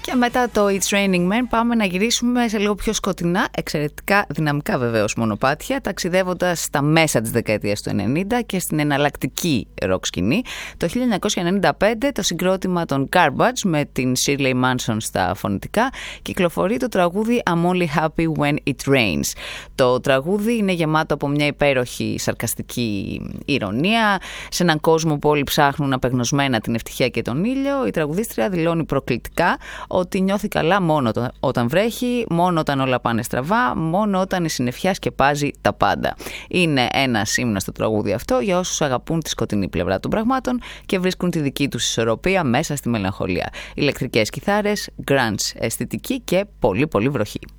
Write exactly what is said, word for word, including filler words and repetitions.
Και μετά το It's Raining Men πάμε να γυρίσουμε σε λίγο πιο σκοτεινά, εξαιρετικά δυναμικά βεβαίως μονοπάτια, ταξιδεύοντας στα μέσα της δεκαετίας του ενενήντα και στην εναλλακτική ροκ σκηνή. Το χίλια εννιακόσια ενενήντα πέντε το συγκρότημα των Garbage με την Shirley Manson στα φωνητικά κυκλοφορεί το τραγούδι I'm Only Happy When It Rains. Το τραγούδι είναι γεμάτο από μια υπέροχη σαρκαστική ηρωνία. Σε έναν κόσμο που όλοι ψάχνουν απεγνωσμένα την ευτυχία και τον ήλιο, η τραγουδίστρια δηλώνει προκλητικά ότι νιώθει καλά μόνο όταν βρέχει, μόνο όταν όλα πάνε στραβά, μόνο όταν η συννεφιά σκεπάζει τα πάντα. Είναι ένα ύμνο στο τραγούδι αυτό για όσους αγαπούν τη σκοτεινή πλευρά των πραγμάτων και βρίσκουν τη δική τους ισορροπία μέσα στη μελαγχολία. Ηλεκτρικές κιθάρες, grunge αισθητική και πολύ πολύ βροχή.